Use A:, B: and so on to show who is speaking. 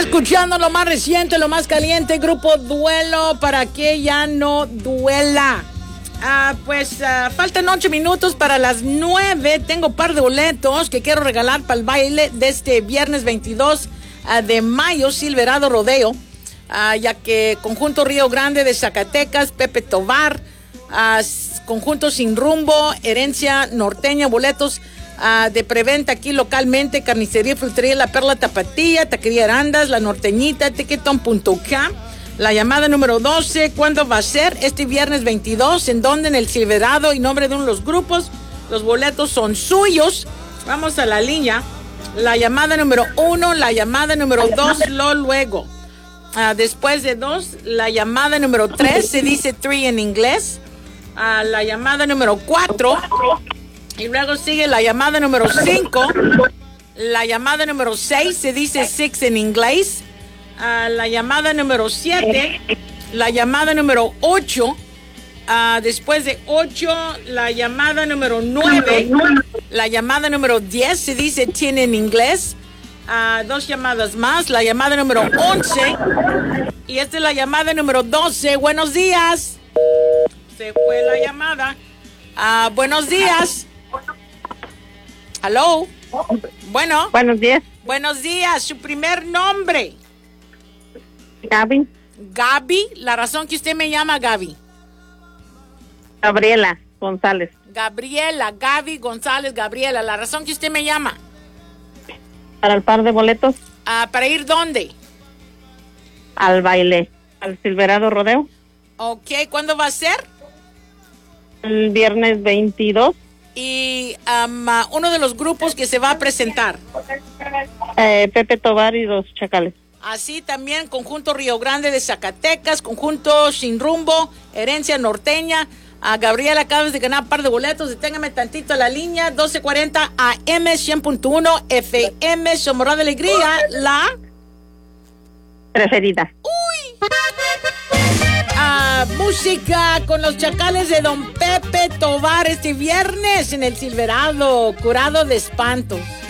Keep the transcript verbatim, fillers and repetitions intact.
A: Escuchando lo más reciente, lo más caliente, Grupo Duelo, para que ya no duela. Ah, pues ah, faltan ocho minutos para las nueve. Tengo un par de boletos que quiero regalar para el baile de este viernes veintidós ah, de mayo, Silverado Rodeo. Ah, ya que Conjunto Río Grande de Zacatecas, Pepe Tobar, ah, Conjunto Sin Rumbo, Herencia Norteña, boletos ah, de preventa aquí localmente, Carnicería y Frutería La Perla Tapatía, Taquería Arandas, La Norteñita, Tiquetón punto com. La llamada número doce, ¿cuándo va a ser? Este viernes veintidós, ¿en dónde? En el Silverado, y nombre de uno de los grupos. Los boletos son suyos. Vamos a la línea. La llamada número uno, la llamada número dos, lo luego. Uh, después de dos, la llamada número tres, se dice three en inglés. Uh, la llamada número cuatro. Y luego sigue la llamada número cinco. La llamada número seis, se dice six en inglés. Uh, la llamada número siete, la llamada número ocho, uh, después de ocho, la llamada número nueve, la llamada número diez, se dice ten en inglés, uh, dos llamadas más, la llamada número once, y esta es la llamada número doce. Buenos días. Se fue la llamada. Uh, buenos días. Hello. Bueno.
B: Buenos días.
A: Buenos días. Su primer nombre.
B: Gaby.
A: Gaby, la razón que usted me llama Gaby.
B: Gabriela González.
A: Gabriela, Gaby González, Gabriela, la razón que usted me llama.
B: Para el par de boletos.
A: Ah, ¿para ir dónde?
B: Al baile, al Silverado Rodeo.
A: Ok, ¿cuándo va a ser?
B: El viernes veintidós.
A: Y um, uh, uno de los grupos que se va a presentar.
B: Eh, Pepe Tobar y los Chacales.
A: Así también Conjunto Río Grande de Zacatecas, Conjunto Sin Rumbo, Herencia Norteña. A Gabriela, acabas de ganar un par de boletos. Deténgame tantito a la línea. doce cuarenta A M, cien punto uno F M, Somorá de Alegría, la
B: preferida.
A: ¡Uy! Ah, música con los Chacales de Don Pepe Tobar este viernes en el Silverado, curado de espantos.